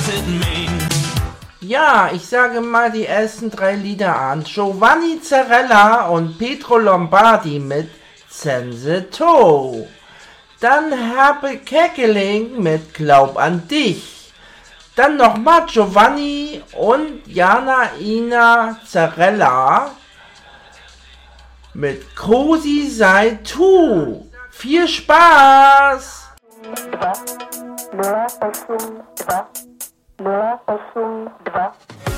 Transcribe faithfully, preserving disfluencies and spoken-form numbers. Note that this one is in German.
does it mean? Ja, ich sage mal die ersten drei Lieder an. Giovanni Zarella und Pietro Lombardi mit Sense To. Dann Herbie Kerkeling mit Glaub an dich. Dann nochmal Giovanni und Jana Ina Zarella mit Cosi sei tu. Viel Spaß! Два, два, один, два, два, один, два.